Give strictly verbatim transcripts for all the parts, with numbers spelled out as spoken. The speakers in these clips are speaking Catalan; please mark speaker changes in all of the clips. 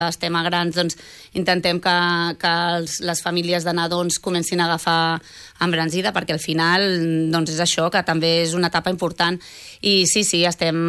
Speaker 1: estem a grans, doncs intentem que, que els, les famílies de nadons comencin a agafar embranzida, perquè al final doncs és això, que també és una etapa important. I sí, sí, estem...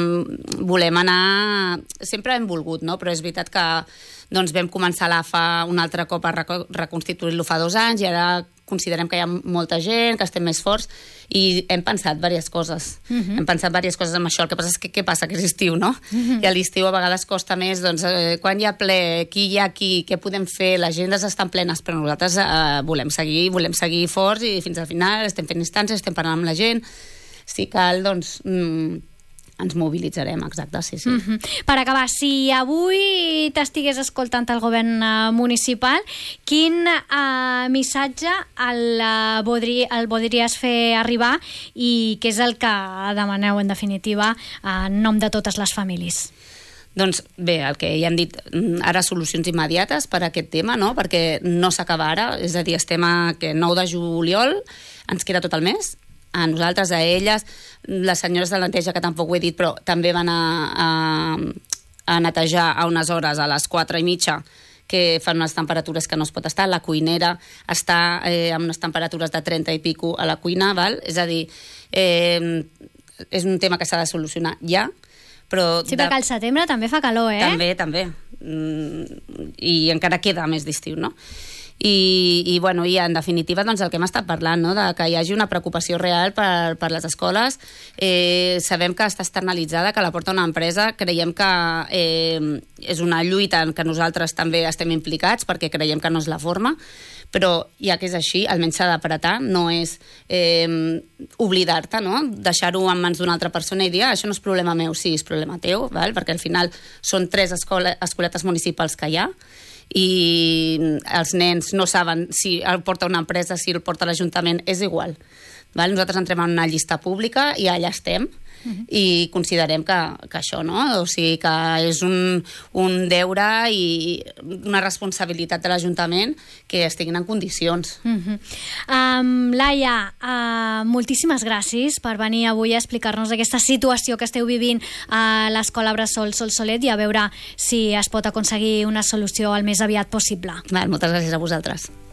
Speaker 1: volem anar... Sempre hem volgut, no? Però és veritat que doncs, vam començar l'A F A un altre cop a reconstituir-lo fa dos anys i ara considerem que hi ha molta gent, que estem més forts i hem pensat diverses coses. Uh-huh. Hem pensat diverses coses amb això. El que passa és que què passa? Que és estiu, no? Uh-huh. I a l'estiu a vegades costa més, doncs, eh, quan hi ha ple, qui hi ha aquí, què podem fer? Les agendes estan plenes, però nosaltres eh, volem seguir, volem seguir forts i fins al final estem fent instàncies, estem parlant amb la gent. Si cal, doncs... Mm, ens mobilitzarem, exacte, sí, sí.
Speaker 2: Uh-huh. Per acabar, si avui t'estigués escoltant el govern uh, municipal, quin uh, missatge el, uh, podri, el podries fer arribar i què és el que demaneu, en definitiva, uh, en nom de totes les famílies?
Speaker 1: Doncs bé, el que ja hem dit, ara solucions immediates per a aquest tema, no? Perquè no s'acaba ara, és a dir, estem a que nou de juliol, ens queda tot el mes, a nosaltres, a elles, les senyores de la neteja, que tampoc ho he dit, però també van a, a, a netejar a unes hores, a les quatre i mitja, que fan unes temperatures que no es pot estar. La cuinera està eh, amb unes temperatures de trenta i pico a la cuina, val? És a dir, eh, és un tema que s'ha de solucionar ja, però...
Speaker 2: Sí, perquè al setembre també fa calor, eh?
Speaker 1: També, també. Mm, I encara queda més d'estiu, no? I, i, bueno, i en definitiva doncs, el que hem estat parlant, no? De que hi hagi una preocupació real per, per les escoles. Eh, sabem que està externalitzada, que la porta una empresa, creiem que eh, és una lluita en què nosaltres també estem implicats perquè creiem que no és la forma, però ja que és així, almenys s'ha d'apretar, no és eh, oblidar-te, no? Deixar-ho en mans d'una altra persona i dir, ah, això no és problema meu, sí, és problema teu, val? Perquè al final són tres escola, escoletes municipals que hi ha, i els nens no saben si el porta una empresa, si el porta l'Ajuntament, és igual. Val? Nosaltres entrem en una llista pública i allà estem, uh-huh. i considerem que, que això, no? O sigui, que és un, un deure i una responsabilitat de l'Ajuntament que estiguin en condicions.
Speaker 2: Uh-huh. um, Laia, uh, moltíssimes gràcies per venir avui a explicar-nos aquesta situació que esteu vivint a l'Escola Bressol Solsolet i a veure si es pot aconseguir una solució el més aviat possible.
Speaker 1: Val, moltes gràcies a vosaltres.